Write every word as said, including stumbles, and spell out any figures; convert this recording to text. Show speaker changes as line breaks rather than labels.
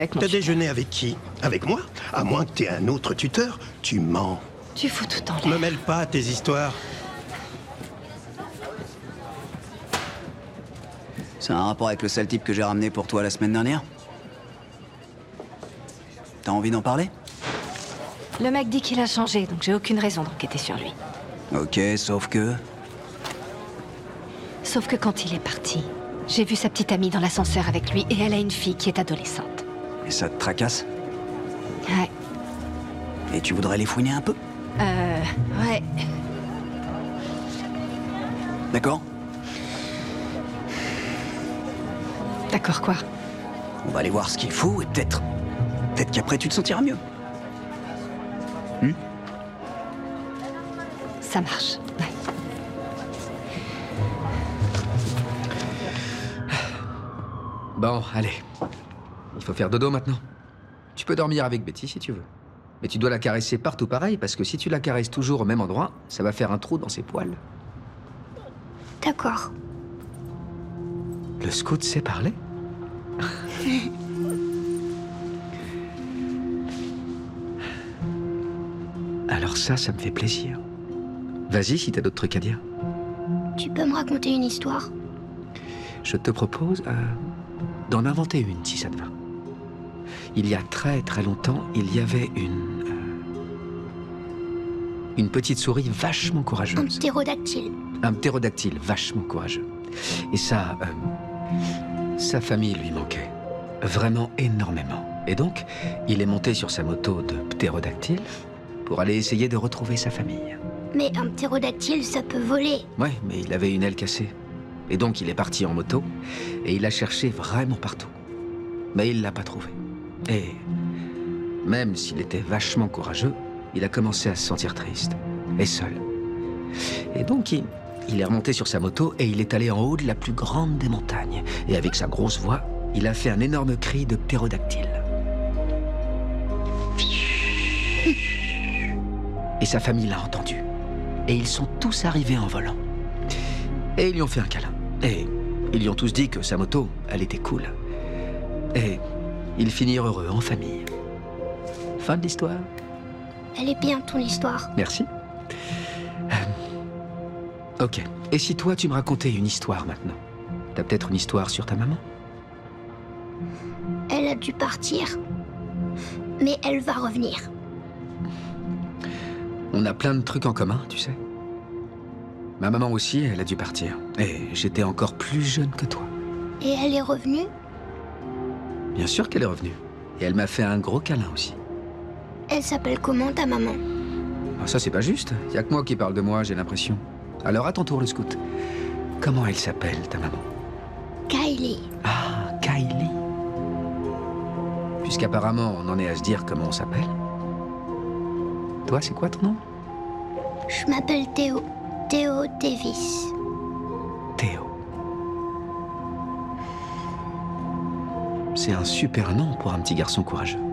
Avec mon
T'as
tuteur.
déjeuné avec qui? Avec moi? À moins que t'aies un autre tuteur, tu mens.
Tu fous tout en
Me
l'air.
mêle pas à tes histoires.
C'est un rapport avec le sale type que j'ai ramené pour toi la semaine dernière? T'as envie d'en parler?
Le mec dit qu'il a changé, donc j'ai aucune raison d'enquêter sur lui.
Ok, sauf que...
Sauf que quand il est parti, j'ai vu sa petite amie dans l'ascenseur avec lui et elle a une fille qui est adolescente.
Et ça te tracasse?
Ouais.
Et tu voudrais les fouiner un peu?
Euh... Ouais.
D'accord?
D'accord, quoi?
On va aller voir ce qu'il faut et peut-être... Peut-être qu'après tu te sentiras mieux. Hmm?
Ça marche. Ouais.
Bon, allez. Il faut faire dodo maintenant. Tu peux dormir avec Betty si tu veux. Mais tu dois la caresser partout pareil, parce que si tu la caresses toujours au même endroit, ça va faire un trou dans ses poils.
D'accord.
Le scout sait parler? Alors ça, ça me fait plaisir. Vas-y si t'as d'autres trucs à dire.
Tu peux me raconter une histoire?
Je te propose euh, d'en inventer une, si ça te va. Il y a très très longtemps, il y avait une... euh, une petite souris vachement
Un
courageuse.
ptérodactyle.
Un ptérodactyle vachement courageux. Et ça... euh, sa famille lui manquait. Vraiment énormément. Et donc, il est monté sur sa moto de ptérodactyle pour aller essayer de retrouver sa famille.
Mais un ptérodactyle, ça peut voler.
Ouais, mais il avait une aile cassée. Et donc il est parti en moto, et il a cherché vraiment partout. Mais il l'a pas trouvé. Et même s'il était vachement courageux, il a commencé à se sentir triste, et seul. Et donc il, il est remonté sur sa moto, et il est allé en haut de la plus grande des montagnes. Et avec sa grosse voix, il a fait un énorme cri de ptérodactyle. Et sa famille l'a entendu. Et ils sont tous arrivés en volant. Et ils lui ont fait un câlin. Et ils lui ont tous dit que sa moto, elle était cool. Et ils finirent heureux en famille. Fin de l'histoire.
Elle est bien, ton histoire.
Merci. Euh, ok. Et si toi, tu me racontais une histoire maintenant? T'as peut-être une histoire sur ta maman?
Elle a dû partir. Mais elle va revenir.
On a plein de trucs en commun, tu sais. Ma maman aussi, elle a dû partir. Et j'étais encore plus jeune que toi.
Et elle est revenue?
Bien sûr qu'elle est revenue. Et elle m'a fait un gros câlin aussi.
Elle s'appelle comment, ta maman?
Ah, ça, c'est pas juste. Y a que moi qui parle de moi, j'ai l'impression. Alors, à ton tour, le scout. Comment elle s'appelle, ta maman?
Kylie.
Ah, Kylie. Puisqu'apparemment, on en est à se dire comment on s'appelle. Toi, c'est quoi ton nom?
Je m'appelle Théo. Théo Davis.
Théo. C'est un super nom pour un petit garçon courageux.